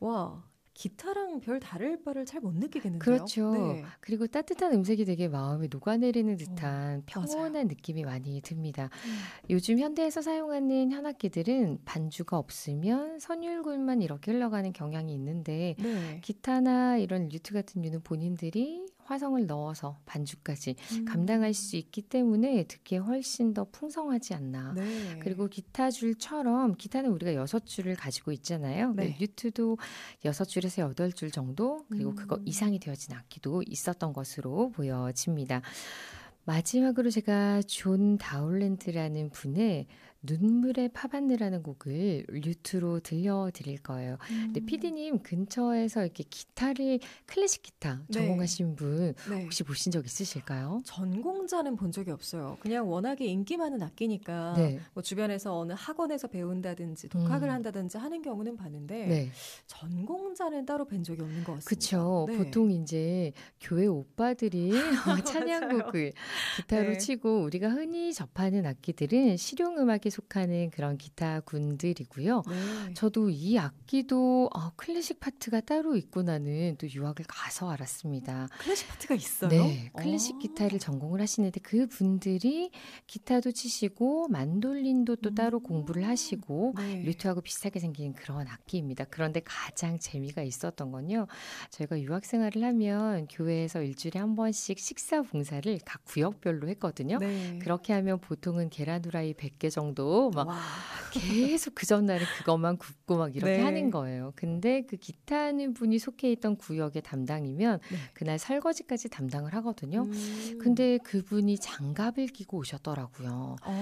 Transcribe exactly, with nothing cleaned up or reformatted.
와, 기타랑 별 다를 바를 잘 못 느끼겠는데요. 그렇죠. 네. 그리고 따뜻한 음색이 되게 마음에 녹아내리는 어, 듯한 맞아요. 평온한 느낌이 많이 듭니다. 음. 요즘 현대에서 사용하는 현악기들은 반주가 없으면 선율굴만 이렇게 흘러가는 경향이 있는데 네. 기타나 이런 류트 같은 류는 본인들이 화성을 넣어서 반주까지 감당할 음. 수 있기 때문에 듣기에 훨씬 더 풍성하지 않나. 그리고 네. 기타 줄처럼 기타는 우리가 여섯 줄을 가지고 있잖아요. 근데 네. 류트도 여섯 줄에서 여덟 줄 정도 그리고 그거 음. 이상이 되어진 악기도 있었던 것으로 보여집니다. 마지막으로 제가 존 다울랜드라는 분의 눈물의 파반느라는 곡을 류트로 들려드릴 거예요. 근데 음. 피디님 근처에서 이렇게 기타를 클래식 기타 네. 전공하신 분 네. 혹시 보신 적 있으실까요? 전공자는 본 적이 없어요. 그냥 워낙에 인기 많은 악기니까 네. 뭐 주변에서 어느 학원에서 배운다든지 독학을 음, 한다든지 하는 경우는 봤는데 네. 전공자는 따로 뵌 적이 없는 것 같습니다. 그쵸. 네. 보통 이제 교회 오빠들이 맞아요. 찬양곡을 기타로 네. 치고 우리가 흔히 접하는 악기들은 실용음악에 속하는 그런 기타군들이고요. 네. 저도 이 악기도 아, 클래식 파트가 따로 있구나는 또 유학을 가서 알았습니다. 클래식 파트가 있어요? 네, 클래식 어. 기타를 전공을 하시는데 그 분들이 기타도 치시고 만돌린도 또 따로 공부를 음. 하시고 네. 류트하고 비슷하게 생긴 그런 악기입니다. 그런데 가장 재미가 있었던 건요. 저희가 유학 생활을 하면 교회에서 일주일에 한 번씩 식사 봉사를 각 구역별로 했거든요. 네. 그렇게 하면 보통은 계란 후라이 백 개 정도 막 와. 계속 그 전날에 그것만 굽고 막 이렇게 하는 네. 거예요. 근데 그 기타 하는 분이 속해 있던 구역의 담당이면 네. 그날 설거지까지 담당을 하거든요. 음. 근데 그분이 장갑을 끼고 오셨더라고요. 어.